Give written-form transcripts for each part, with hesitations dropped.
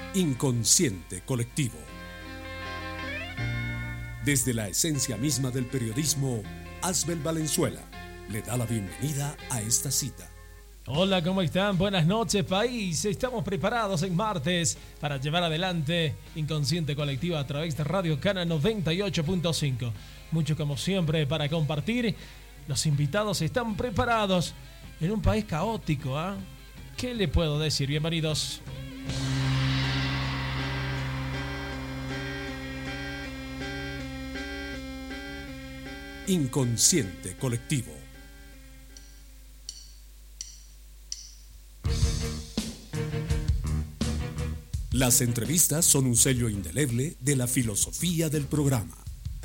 Inconsciente colectivo. Desde la esencia misma del periodismo, Asbel Valenzuela le da la bienvenida a esta cita. Hola, ¿cómo están? Buenas noches, país. Estamos preparados en martes para llevar adelante Inconsciente Colectivo a través de Radio Cana 98.5. Mucho como siempre para compartir. Los invitados están preparados en un país caótico, ¿ah? ¿Qué le puedo decir? Bienvenidos. Inconsciente colectivo. Las entrevistas son un sello indeleble de la filosofía del programa.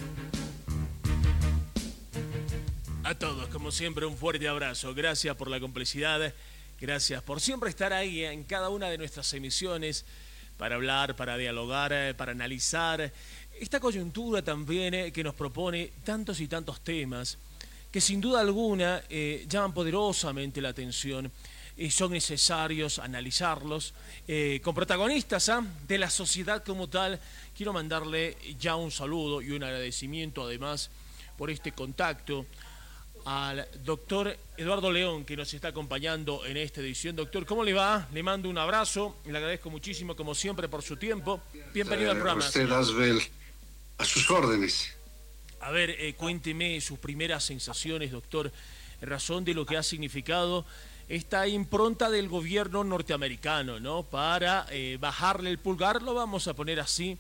A todos, como siempre, un fuerte abrazo. Gracias por la complicidad. Gracias por siempre estar ahí en cada una de nuestras emisiones para hablar, para dialogar, para analizar esta coyuntura también que nos propone tantos y tantos temas que sin duda alguna llaman poderosamente la atención y son necesarios analizarlos con protagonistas de la sociedad como tal. Quiero mandarle ya un saludo y un agradecimiento además por este contacto al doctor Eduardo León, que nos está acompañando en esta edición. Doctor, ¿cómo le va? Le mando un abrazo, le agradezco muchísimo como siempre por su tiempo. Bienvenido al programa. Usted, Asbel, a sus órdenes. A ver, cuénteme sus primeras sensaciones, doctor, en razón de lo que ha significado esta impronta del gobierno norteamericano, ¿no? Para bajarle el pulgar, lo vamos a poner así,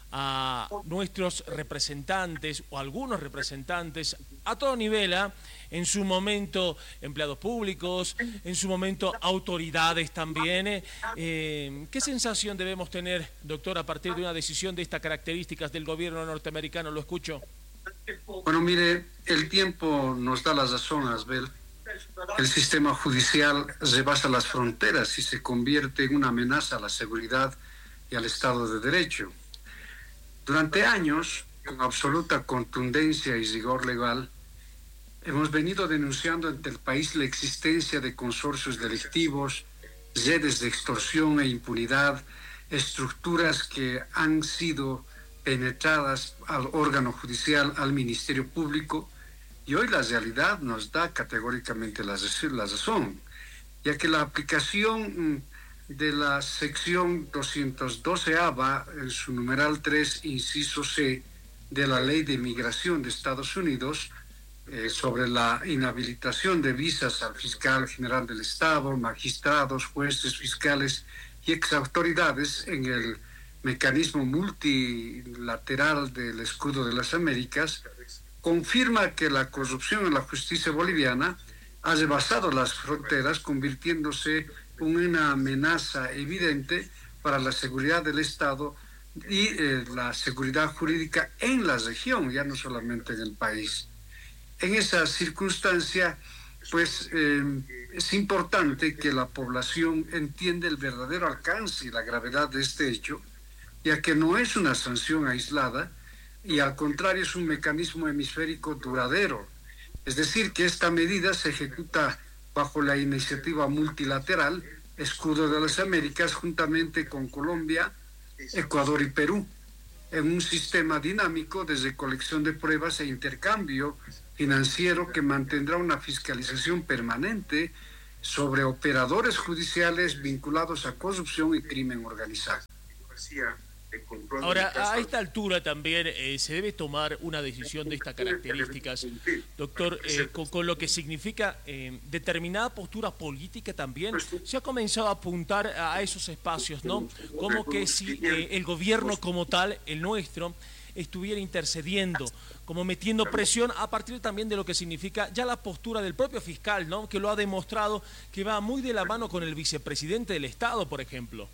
a nuestros representantes o algunos representantes a todo nivel, en su momento empleados públicos, en su momento autoridades también. ¿Qué sensación debemos tener, doctor, a partir de una decisión de estas características del gobierno norteamericano? Lo escucho. Bueno, mire, el tiempo nos da la razón, Asbel. El sistema judicial rebasa las fronteras y se convierte en una amenaza a la seguridad y al Estado de Derecho. Durante años, con absoluta contundencia y rigor legal, hemos venido denunciando ante el país la existencia de consorcios delictivos, redes de extorsión e impunidad, estructuras que han sido penetradas al órgano judicial, al Ministerio Público, y hoy la realidad nos da categóricamente la razón, ya que la aplicación de la sección 212A en su numeral 3, inciso C, de la Ley de Migración de Estados Unidos, sobre la inhabilitación de visas al fiscal general del Estado, magistrados, jueces, fiscales y exautoridades en el mecanismo multilateral del Escudo de las Américas, confirma que la corrupción en la justicia boliviana ha rebasado las fronteras, convirtiéndose en una amenaza evidente para la seguridad del Estado y la seguridad jurídica en la región, ya no solamente en el país. En esa circunstancia, pues es importante que la población entienda el verdadero alcance y la gravedad de este hecho, ya que no es una sanción aislada y al contrario es un mecanismo hemisférico duradero. Es decir, que esta medida se ejecuta bajo la iniciativa multilateral Escudo de las Américas juntamente con Colombia, Ecuador y Perú, en un sistema dinámico de recolección de pruebas e intercambio financiero que mantendrá una fiscalización permanente sobre operadores judiciales vinculados a corrupción y crimen organizado. Ahora, a esta altura también se debe tomar una decisión de estas características, doctor, con lo que significa determinada postura política también. Se ha comenzado a apuntar a esos espacios, ¿no? Como que si el gobierno como tal, el nuestro, estuviera intercediendo, como metiendo presión a partir también de lo que significa ya la postura del propio fiscal, ¿no? Que lo ha demostrado, que va muy de la mano con el vicepresidente del Estado, por ejemplo.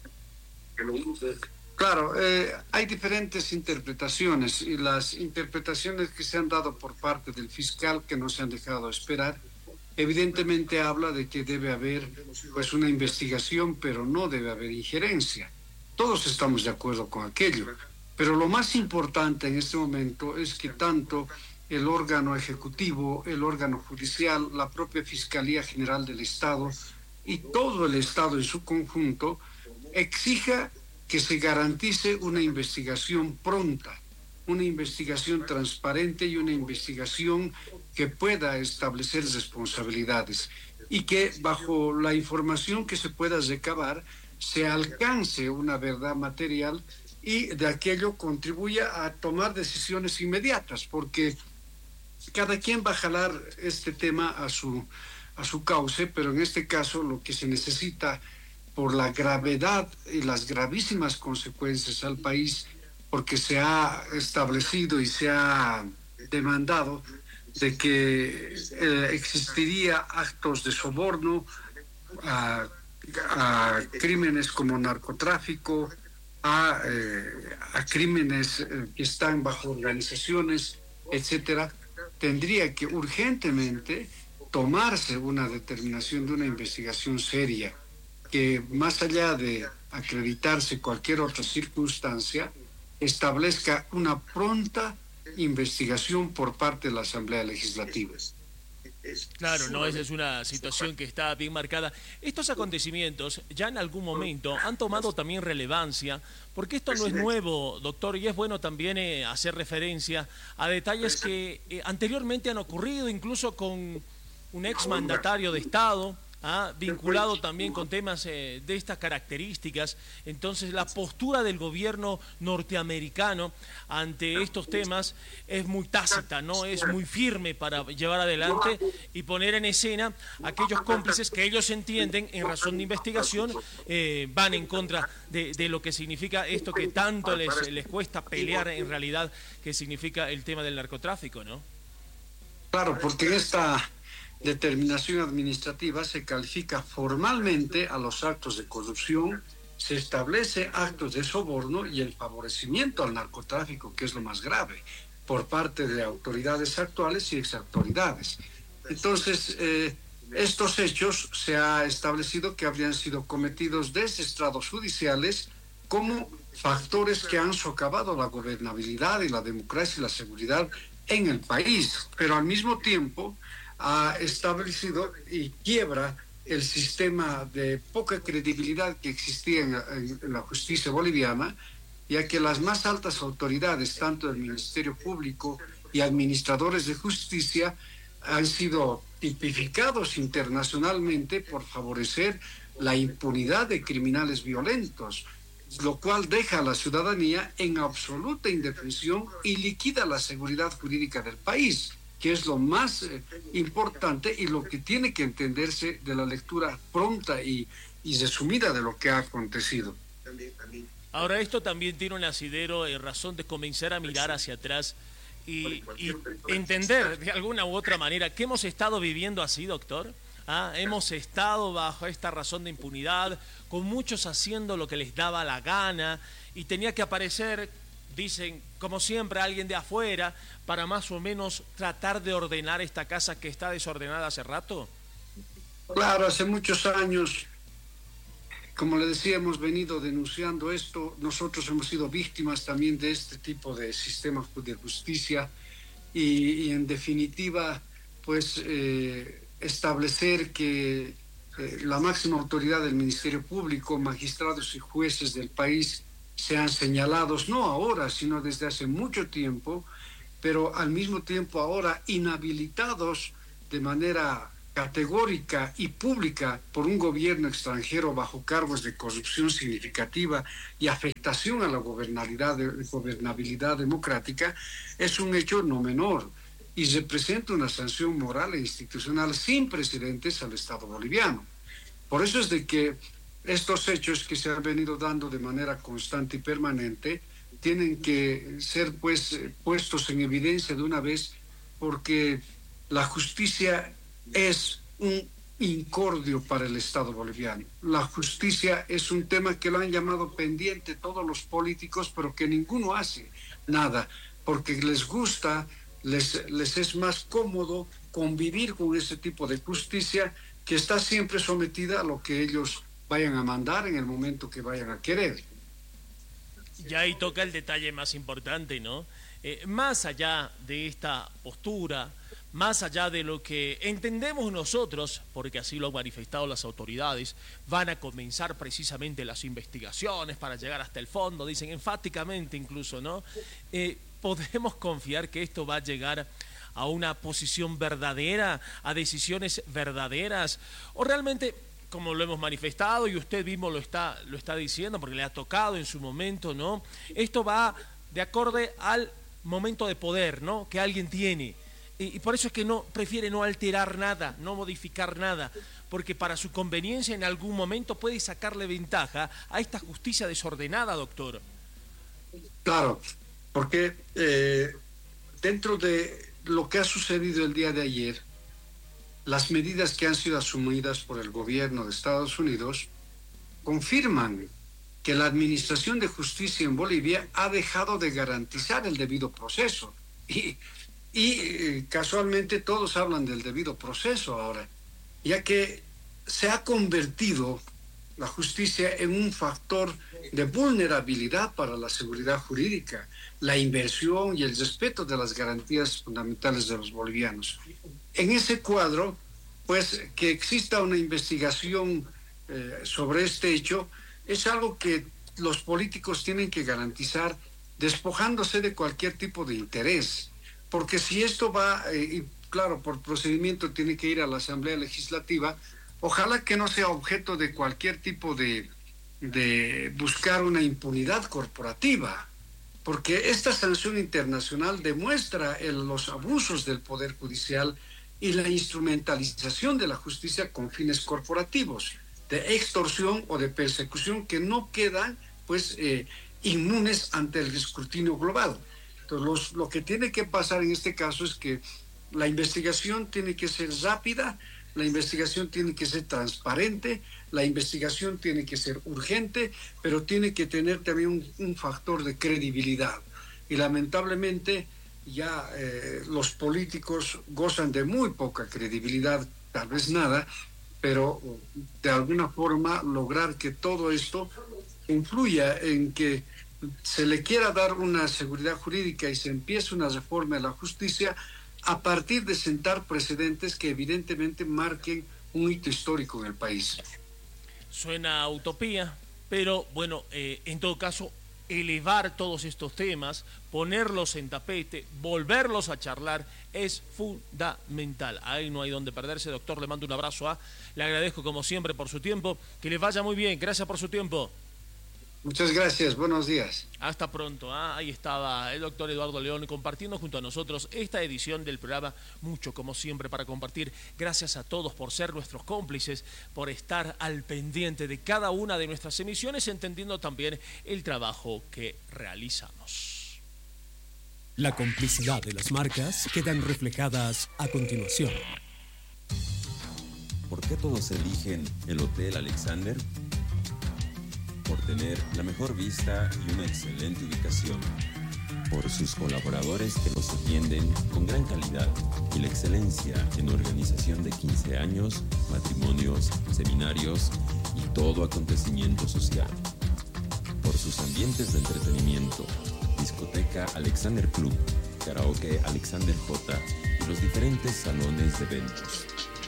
Claro, hay diferentes interpretaciones y las interpretaciones que se han dado por parte del fiscal, que no se han dejado esperar, evidentemente habla de que debe haber pues una investigación, pero no debe haber injerencia. Todos estamos de acuerdo con aquello, pero lo más importante en este momento es que tanto el órgano ejecutivo, el órgano judicial, la propia Fiscalía General del Estado y todo el Estado en su conjunto exija que se garantice una investigación pronta, una investigación transparente y una investigación que pueda establecer responsabilidades y que bajo la información que se pueda recabar se alcance una verdad material y de aquello contribuya a tomar decisiones inmediatas, porque cada quien va a jalar este tema a su cauce, pero en este caso lo que se necesita por la gravedad y las gravísimas consecuencias al país, porque se ha establecido y se ha demandado de que existiría actos de soborno a crímenes como narcotráfico, a crímenes que están bajo organizaciones, etcétera. Tendría que urgentemente tomarse una determinación de una investigación seria que, más allá de acreditarse cualquier otra circunstancia, establezca una pronta investigación por parte de la Asamblea Legislativa. Claro, no, esa es una situación que está bien marcada. Estos acontecimientos ya en algún momento han tomado también relevancia, porque esto no es nuevo, doctor, y es bueno también hacer referencia a detalles que anteriormente han ocurrido, incluso con un exmandatario de Estado, vinculado también con temas de estas características. Entonces la postura del gobierno norteamericano ante estos temas es muy tácita, no es muy firme para llevar adelante y poner en escena aquellos cómplices que ellos entienden en razón de investigación van en contra de lo que significa esto que tanto les cuesta pelear en realidad, que significa el tema del narcotráfico, ¿no? Claro, porque en esta determinación administrativa se califica formalmente a los actos de corrupción, se establece actos de soborno y el favorecimiento al narcotráfico, que es lo más grave, por parte de autoridades actuales y exautoridades. Entonces, estos hechos se ha establecido que habrían sido cometidos desde estrados judiciales como factores que han socavado la gobernabilidad y la democracia y la seguridad en el país, pero al mismo tiempo ha establecido y quiebra el sistema de poca credibilidad que existía en la justicia boliviana, ya que las más altas autoridades, tanto del Ministerio Público y administradores de justicia, han sido tipificados internacionalmente por favorecer la impunidad de criminales violentos, lo cual deja a la ciudadanía en absoluta indefensión y liquida la seguridad jurídica del país, que es lo más importante y lo que tiene que entenderse de la lectura pronta y resumida de lo que ha acontecido. Ahora, esto también tiene un asidero razón de comenzar a mirar hacia atrás y entender de alguna u otra manera que hemos estado viviendo así, doctor. Hemos estado bajo esta razón de impunidad, con muchos haciendo lo que les daba la gana, y tenía que aparecer, dicen, como siempre, alguien de afuera para más o menos tratar de ordenar esta casa que está desordenada hace rato. Claro, hace muchos años, como le decía, hemos venido denunciando esto. Nosotros hemos sido víctimas también de este tipo de sistema de justicia y en definitiva, pues establecer que la máxima autoridad del Ministerio Público, magistrados y jueces del país sean señalados, no ahora, sino desde hace mucho tiempo, pero al mismo tiempo ahora inhabilitados de manera categórica y pública por un gobierno extranjero bajo cargos de corrupción significativa y afectación a la gobernabilidad democrática, es un hecho no menor y representa una sanción moral e institucional sin precedentes al Estado boliviano. Por eso es de que estos hechos que se han venido dando de manera constante y permanente tienen que ser pues puestos en evidencia de una vez, porque la justicia es un incordio para el Estado boliviano. La justicia es un tema que lo han llamado pendiente todos los políticos, pero que ninguno hace nada, porque les gusta, les es más cómodo convivir con ese tipo de justicia que está siempre sometida a lo que ellos vayan a mandar en el momento que vayan a querer. Ya ahí toca el detalle más importante, ¿no? Más allá de esta postura, más allá de lo que entendemos nosotros, porque así lo han manifestado las autoridades, van a comenzar precisamente las investigaciones para llegar hasta el fondo, dicen enfáticamente incluso, ¿no? ¿Podemos confiar que esto va a llegar a una posición verdadera, a decisiones verdaderas? ¿O realmente, como lo hemos manifestado y usted mismo lo está diciendo, porque le ha tocado en su momento, ¿no? Esto va de acorde al momento de poder, ¿no?, que alguien tiene. Y por eso es que prefiere no alterar nada, no modificar nada, porque para su conveniencia en algún momento puede sacarle ventaja a esta justicia desordenada, doctor. Claro, porque dentro de lo que ha sucedido el día de ayer, las medidas que han sido asumidas por el gobierno de Estados Unidos confirman que la Administración de Justicia en Bolivia ha dejado de garantizar el debido proceso. Y casualmente todos hablan del debido proceso ahora, ya que se ha convertido la justicia en un factor de vulnerabilidad para la seguridad jurídica, la inversión y el respeto de las garantías fundamentales de los bolivianos. En ese cuadro, pues que exista una investigación sobre este hecho es algo que los políticos tienen que garantizar despojándose de cualquier tipo de interés, porque si esto va, y claro, por procedimiento tiene que ir a la Asamblea Legislativa, ojalá que no sea objeto de cualquier tipo de buscar una impunidad corporativa, porque esta sanción internacional demuestra los abusos del Poder Judicial y la instrumentalización de la justicia con fines corporativos, de extorsión o de persecución que no quedan, pues, inmunes ante el escrutinio global. Entonces, lo que tiene que pasar en este caso es que la investigación tiene que ser rápida, la investigación tiene que ser transparente, la investigación tiene que ser urgente, pero tiene que tener también un factor de credibilidad. Y lamentablemente ya los políticos gozan de muy poca credibilidad, tal vez nada, pero de alguna forma lograr que todo esto influya en que se le quiera dar una seguridad jurídica y se empiece una reforma de la justicia a partir de sentar precedentes que evidentemente marquen un hito histórico en el país. Suena a utopía, pero bueno, en todo caso, elevar todos estos temas, ponerlos en tapete, volverlos a charlar, es fundamental. Ahí no hay donde perderse. Doctor, le mando un abrazo. Le agradezco como siempre por su tiempo. Que les vaya muy bien. Gracias por su tiempo. Muchas gracias, buenos días. Hasta pronto. Ahí estaba el doctor Eduardo León compartiendo junto a nosotros esta edición del programa. Mucho, como siempre, para compartir. Gracias a todos por ser nuestros cómplices, por estar al pendiente de cada una de nuestras emisiones, entendiendo también el trabajo que realizamos. La complicidad de las marcas quedan reflejadas a continuación. ¿Por qué todos eligen el Hotel Alexander? Por tener la mejor vista y una excelente ubicación. Por sus colaboradores que nos atienden con gran calidad y la excelencia en organización de 15 años, matrimonios, seminarios y todo acontecimiento social. Por sus ambientes de entretenimiento, discoteca Alexander Club, karaoke Alexander J y los diferentes salones de eventos.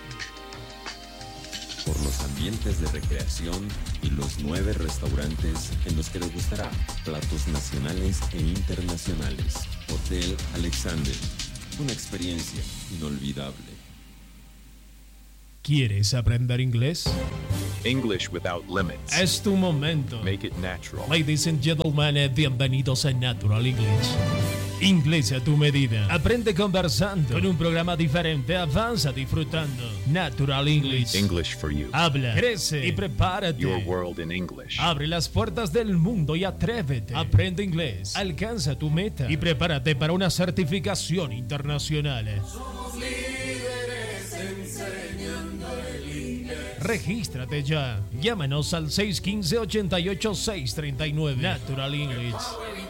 Por los ambientes de recreación y los 9 restaurantes en los que les gustará platos nacionales e internacionales. Hotel Alexander, una experiencia inolvidable. ¿Quieres aprender inglés? English without limits. Es tu momento. Make it natural. Ladies and gentlemen, bienvenidos a Natural English. Inglés a tu medida. Aprende conversando. Con un programa diferente, avanza disfrutando. Natural English. English for you. Habla, crece y prepárate. Your world in English. Abre las puertas del mundo y atrévete. Aprende inglés. Alcanza tu meta y prepárate para una certificación internacional. Somos líderes enseñando el inglés. Regístrate ya. Llámanos al 615-88-639. Natural English.